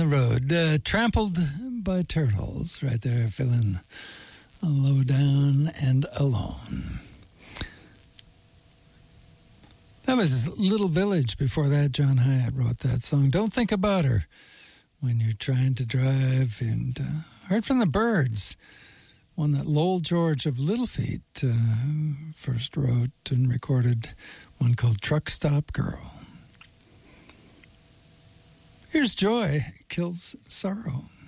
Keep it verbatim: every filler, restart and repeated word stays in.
Road, uh, Trampled by Turtles, right there, feeling low down and alone. That was Little Village. Before that, John Hyatt wrote that song. Don't think about her when you're trying to drive. And uh, heard from the Byrds, one that Lowell George of Little Feat uh, first wrote and recorded, one called Truck Stop Girl. Here's Joy Kills Sorrow.